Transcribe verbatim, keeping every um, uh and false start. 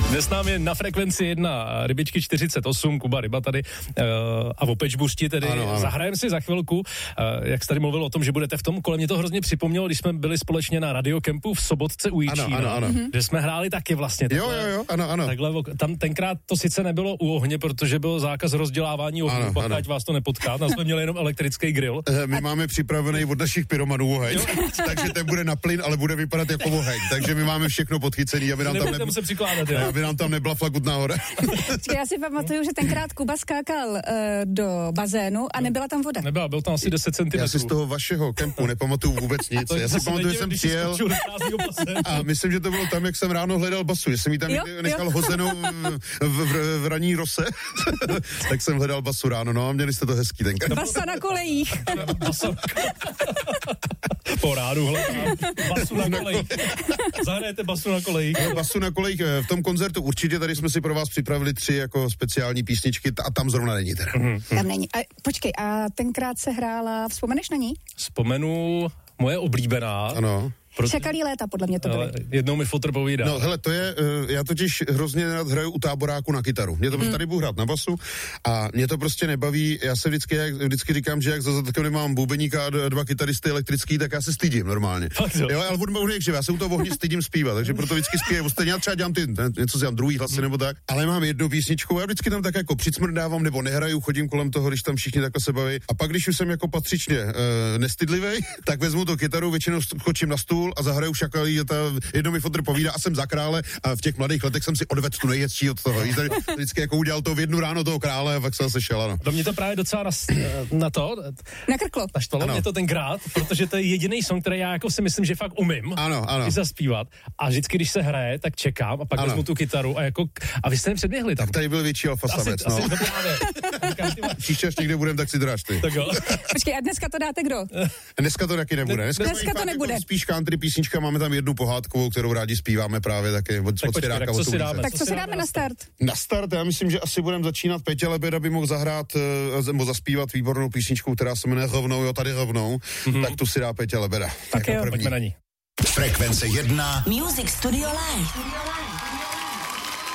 Dnes nám je na frekvenci jedna Rybičky čtyřicet osm, Kuba Ryba tady uh, a v Opečbušti tedy. Ano, ano. Zahrajeme si za chvilku, uh, jak jsi tady mluvil o tom, že budete v tom kole. Mě to hrozně připomnělo, když jsme byli společně na radiokempu v Sobotce u Jičína, ano, ano, ano. že jsme hráli taky vlastně. Takhle, jo, jo, jo, ano, ano. Takhle, tam tenkrát to sice nebylo u ohně, protože byl zákaz rozdělávání ohňů, pak ať vás to nepotká, tam jsme měli jenom elektrický grill. My máme připravený od našich pyromanů oheň, takže ten bude na plyn, ale bude vypadat jako oheň, takže my máme všechno podchycený, aby nám tam, ne... se přikládat, jo. aby nám tam nebyla flakutná hora. Já si pamatuju, že tenkrát Kuba skákal uh, do bazénu a nebyla tam voda. Nebyla, byl tam asi deset centimetrů. Já si z toho vašeho kempu nepamatuju vůbec nic. Já si pamatuju, že jsem přijel a myslím, že to bylo tam, jak jsem ráno hledal basu, že jsem jí tam jo, nechal jo. hozenou v, v, v, v raní rose, tak jsem hledal basu ráno, no a měli jste to hezký tenkrát. Basa na kolejích. Po rádu hledám basu na kolejích. Zahrajete basu na kolejích. No, basu na kolejích v tom koncertu určitě, tady jsme si pro vás připravili tři jako speciální písničky a tam zrovna není teda. Mm-hmm. Tam není. A počkej, a tenkrát se hrála, vzpomeneš na ní? Vzpomenu, moje oblíbená. Ano. Proto... Čekalý léta, podle mě to byly. Jednou mi fotr povídá. No hele, to je, uh, já totiž hrozně rád hraju u táboráku na kytaru. Mě to mm. tady budu hrát na basu a mě to prostě nebaví. Já se vždycky, jak, vždycky říkám, že jak za zadkem mám bubeníka a dva kytaristy elektrický, tak já se stydím normálně. Jo, ale budu že já se u toho ohně stydím zpívat, takže proto vždycky zpívám. Stejně já třeba dělám ty, ne, něco si dělám druhý hlasy mm. nebo tak, ale mám jednu písničku a já vždycky tam tak jako přicmrdávám nebo nehraju, chodím kolem toho, když tam všichni takhle se baví. A pak, když už jsem jako patřičně uh, nestydlivý, tak vezmu to kytaru, většinou skočím na stůl a zahraju šakalí. Ta, jednou mi fotr povídá a jsem za krále a v těch mladých letech jsem si odvedl tu nejhezčí od toho. Tady, vždycky jako udělal to v jednu ráno toho krále a pak jsem se šel, ano. To mě to právě docela na, na to. Na krklo. Naštvalo mě to tenkrát, protože to je jediný song, který já jako si myslím, že fakt umím. Ano, ano. I zaspívat. A vždycky, když se hraje, tak čekám a pak vezmu tu kytaru a jako, a vy jste předběhli tam. Tak tady byl větší alfa samec, no. Asi to právě. Příště, až někde budem, tak si dráž ty. Tak jo. Počkej, a dneska to dáte kdo? Dneska to taky nebude. Dneska, dneska to nebude. Jako spíš country písnička, máme tam jednu pohádkovou, kterou rádi zpíváme právě taky od, tak od počkej, tak co si dáme? Tak co si dáme na start? Na start, já myslím, že asi budeme začínat. Petě Lebeda by mohl zahrát nebo zaspívat výbornou písničku, která se jmenuje Rovnou, jo, tady rovnou. Mm-hmm. Tak tu si dá Petě Lebeda. Tak jo, pojďme na ní. Frekvence jedna. Music Studio Live.